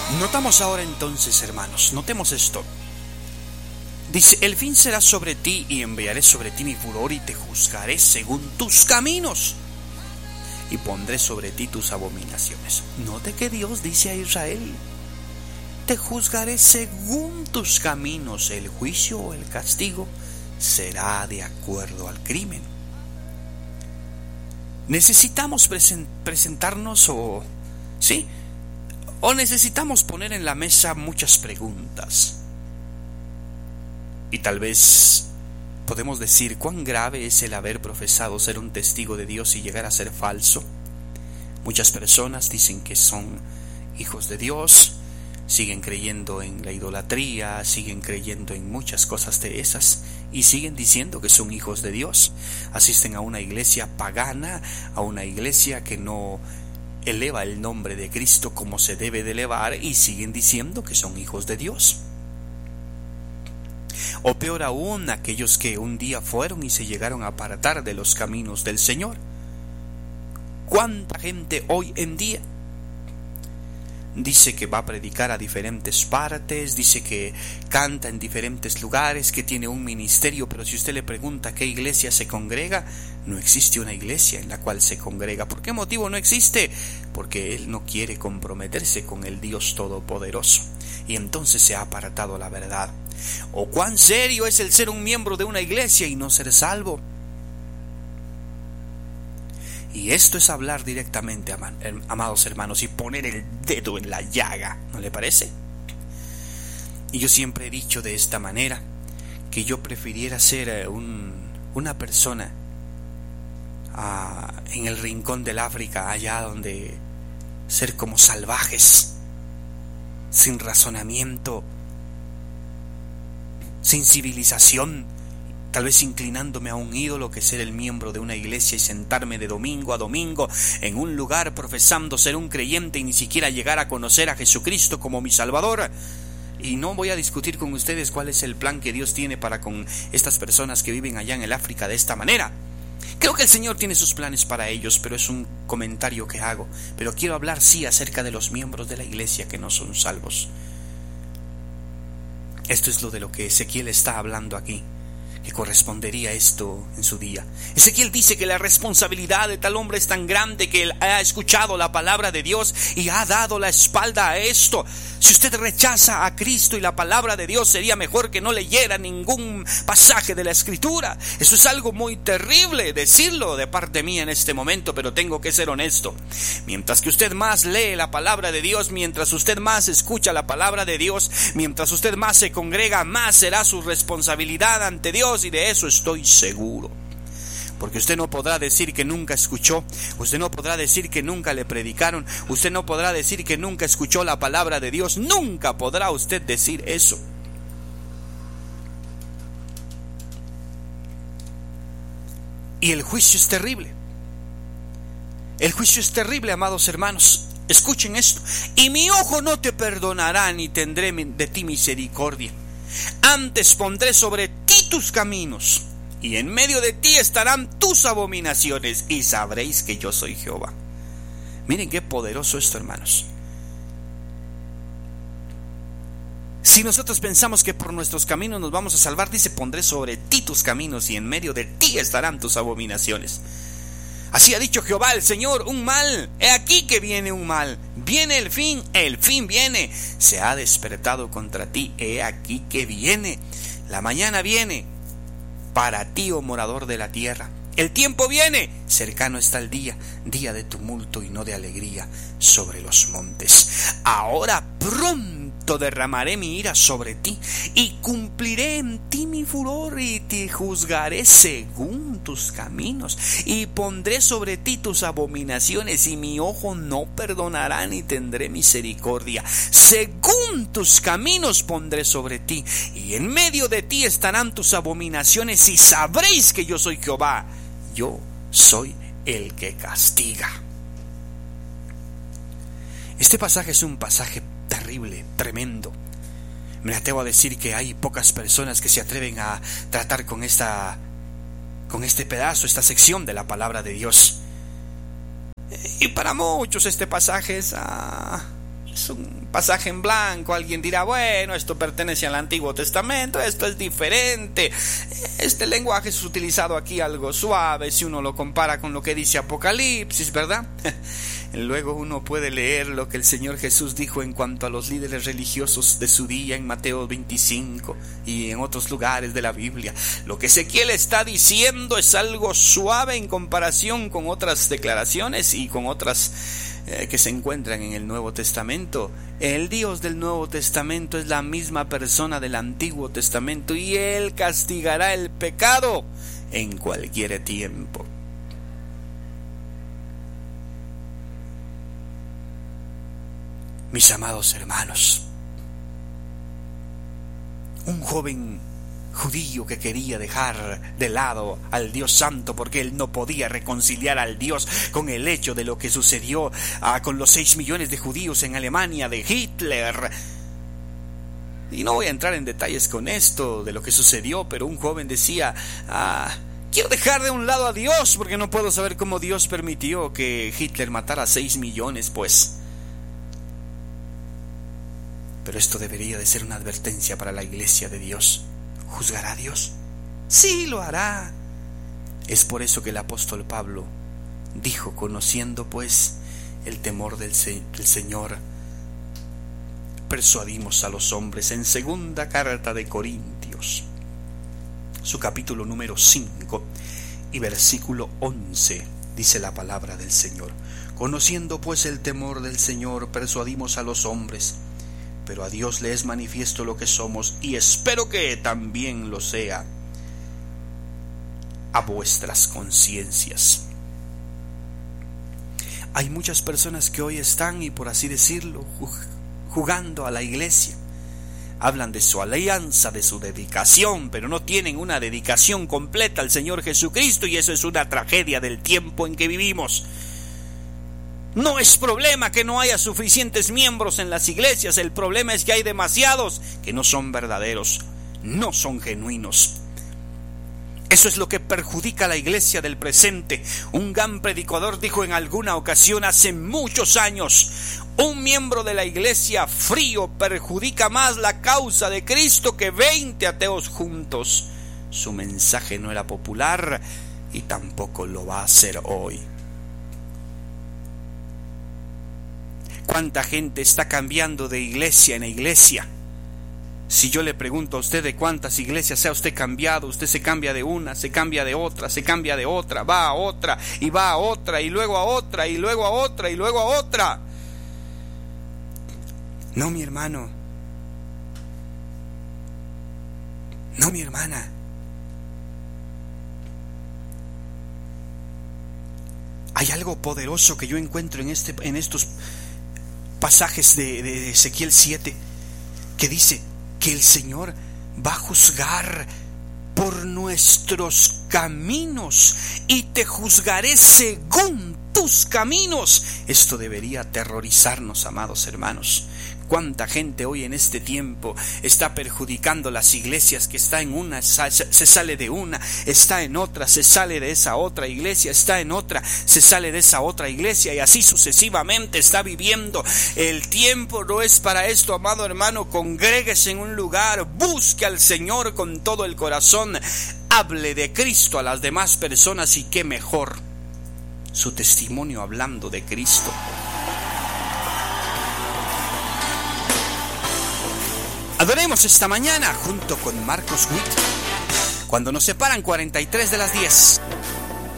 Notamos ahora entonces, hermanos, notemos esto. Dice, el fin será sobre ti y enviaré sobre ti mi furor y te juzgaré según tus caminos y pondré sobre ti tus abominaciones. Note que Dios dice a Israel, te juzgaré según tus caminos, el juicio o el castigo será de acuerdo al crimen. Necesitamos presentarnos o necesitamos poner en la mesa muchas preguntas. Y tal vez podemos decir cuán grave es el haber profesado ser un testigo de Dios y llegar a ser falso. Muchas personas dicen que son hijos de Dios, siguen creyendo en la idolatría, siguen creyendo en muchas cosas de esas y siguen diciendo que son hijos de Dios. Asisten a una iglesia pagana, a una iglesia que no eleva el nombre de Cristo como se debe de elevar y siguen diciendo que son hijos de Dios. O peor aún, aquellos que un día fueron y se llegaron a apartar de los caminos del Señor. ¿Cuánta gente hoy en día dice que va a predicar a diferentes partes, dice que canta en diferentes lugares, que tiene un ministerio, pero si usted le pregunta a qué iglesia se congrega, no existe una iglesia en la cual se congrega? ¿Por qué motivo no existe? Porque él no quiere comprometerse con el Dios Todopoderoso y entonces se ha apartado la verdad. ¿O cuán serio es el ser un miembro de una iglesia y no ser salvo? Y esto es hablar directamente, amados hermanos, y poner el dedo en la llaga, ¿no le parece? Y yo siempre he dicho de esta manera, que yo prefiriera ser una persona en el rincón del África, allá donde ser como salvajes, sin razonamiento, sin civilización, tal vez inclinándome a un ídolo, que ser el miembro de una iglesia y sentarme de domingo a domingo en un lugar profesando ser un creyente y ni siquiera llegar a conocer a Jesucristo como mi Salvador. Y no voy a discutir con ustedes cuál es el plan que Dios tiene para con estas personas que viven allá en el África de esta manera. Creo que el Señor tiene sus planes para ellos, pero es un comentario que hago. Pero quiero hablar acerca de los miembros de la iglesia que no son salvos. Esto es lo que Ezequiel está hablando aquí, que correspondería esto en su día. Ezequiel dice que la responsabilidad de tal hombre es tan grande que él ha escuchado la palabra de Dios y ha dado la espalda a esto. Si usted rechaza a Cristo y la palabra de Dios, sería mejor que no leyera ningún pasaje de la Escritura. Eso es algo muy terrible decirlo de parte mía en este momento, pero tengo que ser honesto. Mientras que usted más lee la palabra de Dios, mientras usted más escucha la palabra de Dios, mientras usted más se congrega, más será su responsabilidad ante Dios, y de eso estoy seguro. Porque usted no podrá decir que nunca escuchó, usted no podrá decir que nunca le predicaron, usted no podrá decir que nunca escuchó la palabra de Dios, nunca podrá usted decir eso. Y el juicio es terrible. El juicio es terrible, amados hermanos. Escuchen esto. Y mi ojo no te perdonará, ni tendré de ti misericordia. Antes pondré sobre ti tus caminos, y en medio de ti estarán tus abominaciones, y sabréis que yo soy Jehová. Miren qué poderoso esto, hermanos. Si nosotros pensamos que por nuestros caminos nos vamos a salvar, dice, pondré sobre ti tus caminos, y en medio de ti estarán tus abominaciones. Así ha dicho Jehová el Señor, un mal, he aquí que viene un mal, viene el fin viene, se ha despertado contra ti, he aquí que viene, la mañana viene para ti, oh morador de la tierra, el tiempo viene, cercano está el día, día de tumulto y no de alegría sobre los montes. Ahora pronto derramaré mi ira sobre ti y cumpliré en ti mi furor y te juzgaré según tus caminos y pondré sobre ti tus abominaciones y mi ojo no perdonará ni tendré misericordia. Según tus caminos pondré sobre ti y en medio de ti estarán tus abominaciones y sabréis que yo soy Jehová. Yo soy el que castiga. Este pasaje es un pasaje terrible, tremendo. Me atrevo a decir que hay pocas personas que se atreven a tratar con este pedazo, esta sección de la palabra de Dios. Y para muchos este pasaje es es un pasaje en blanco. Alguien dirá, bueno, esto pertenece al Antiguo Testamento, esto es diferente. Este lenguaje es utilizado aquí algo suave si uno lo compara con lo que dice Apocalipsis, ¿verdad? Luego uno puede leer lo que el Señor Jesús dijo en cuanto a los líderes religiosos de su día en Mateo 25 y en otros lugares de la Biblia. Lo que Ezequiel está diciendo es algo suave en comparación con otras declaraciones y con otras que se encuentran en el Nuevo Testamento. El Dios del Nuevo Testamento es la misma persona del Antiguo Testamento y Él castigará el pecado en cualquier tiempo. Mis amados hermanos, un joven judío que quería dejar de lado al Dios Santo porque él no podía reconciliar al Dios con el hecho de lo que sucedió con los 6 millones de judíos en Alemania de Hitler. Y no voy a entrar en detalles con esto de lo que sucedió, pero un joven decía, quiero dejar de un lado a Dios porque no puedo saber cómo Dios permitió que Hitler matara a 6 millones, pues. Pero esto debería de ser una advertencia para la iglesia de Dios. ¿Juzgará a Dios? Sí, lo hará. Es por eso que el apóstol Pablo dijo, conociendo pues el temor del Señor, persuadimos a los hombres. En segunda carta de Corintios, su capítulo número 5 y versículo 11, dice la palabra del Señor: conociendo pues el temor del Señor, persuadimos a los hombres, pero a Dios le es manifiesto lo que somos, y espero que también lo sea a vuestras conciencias. Hay muchas personas que hoy están, y por así decirlo, jugando a la iglesia. Hablan de su alianza, de su dedicación, pero no tienen una dedicación completa al Señor Jesucristo, y eso es una tragedia del tiempo en que vivimos. No es problema que no haya suficientes miembros en las iglesias, el problema es que hay demasiados que no son verdaderos, no son genuinos. Eso es lo que perjudica a la iglesia del presente. Un gran predicador dijo en alguna ocasión hace muchos años: un miembro de la iglesia frío perjudica más la causa de Cristo que 20 ateos juntos. Su mensaje no era popular y tampoco lo va a ser hoy. ¿Cuánta gente está cambiando de iglesia en iglesia? Si yo le pregunto a usted de cuántas iglesias se ha usted cambiado, usted se cambia de una, se cambia de otra, se cambia de otra, va a otra, y va a otra, y luego a otra, y luego a otra, y luego a otra. No, mi hermano. No, mi hermana. Hay algo poderoso que yo encuentro en estos pasajes de Ezequiel 7, que dice que el Señor va a juzgar por nuestros caminos y te juzgaré según tus caminos. Esto debería aterrorizarnos, amados hermanos. Cuánta gente hoy en este tiempo está perjudicando las iglesias, que está en una, se sale de una, está en otra, se sale de esa otra iglesia, está en otra, se sale de esa otra iglesia, y así sucesivamente está viviendo. El tiempo no es para esto, amado hermano. Congréguese en un lugar, busque al Señor con todo el corazón, hable de Cristo a las demás personas, y qué mejor su testimonio hablando de Cristo. Adoremos esta mañana junto con Marcos Witt, cuando nos separan 43 de las 10.